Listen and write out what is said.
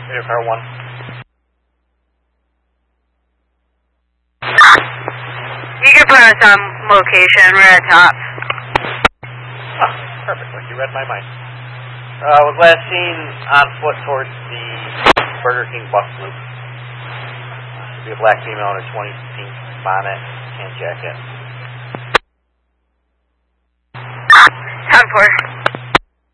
Air Car 1. You can put us on location. We're at top. Oh, perfect. Like you read my mind. Was last seen on foot towards the Burger King bus loop. Should be a black female in a 20 pink bonnet and jacket. 10-4.